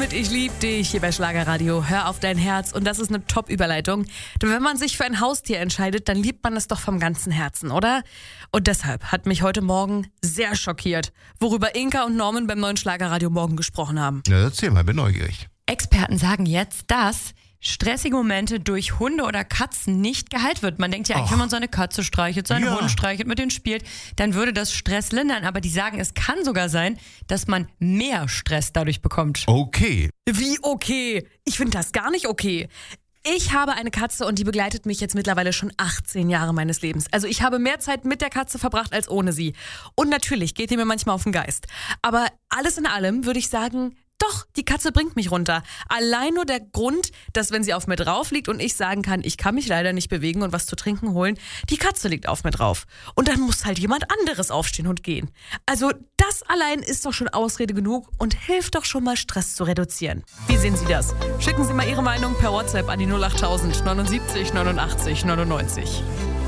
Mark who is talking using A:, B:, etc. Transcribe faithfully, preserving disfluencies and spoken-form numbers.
A: mit Ich lieb dich hier bei Schlagerradio. Hör auf dein Herz. Und das ist eine Top-Überleitung. Denn wenn man sich für ein Haustier entscheidet, dann liebt man es doch vom ganzen Herzen, oder? Und deshalb hat mich heute Morgen sehr schockiert, worüber Inka und Norman beim neuen Schlagerradio Morgen gesprochen haben.
B: Na, erzähl mal, bin neugierig.
C: Experten sagen jetzt, dass stressige Momente durch Hunde oder Katzen nicht geheilt wird. Man denkt ja eigentlich,
B: Och.
C: wenn man seine Katze streichelt, seinen
B: Ja.
C: Hund streichelt, mit denen spielt, dann würde das Stress lindern. Aber die sagen, es kann sogar sein, dass man mehr Stress dadurch bekommt.
B: Okay.
A: Wie okay? Ich finde das gar nicht okay. Ich habe eine Katze und die begleitet mich jetzt mittlerweile schon achtzehn Jahre meines Lebens. Also ich habe mehr Zeit mit der Katze verbracht als ohne sie. Und natürlich geht die mir manchmal auf den Geist. Aber alles in allem würde ich sagen, doch, die Katze bringt mich runter. Allein nur der Grund, dass wenn sie auf mir drauf liegt und ich sagen kann, ich kann mich leider nicht bewegen und was zu trinken holen, die Katze liegt auf mir drauf. Und dann muss halt jemand anderes aufstehen und gehen. Also das allein ist doch schon Ausrede genug und hilft doch schon mal Stress zu reduzieren. Wie sehen Sie das? Schicken Sie mal Ihre Meinung per WhatsApp an die null acht tausend neunundsiebzig neunundachtzig neunundneunzig.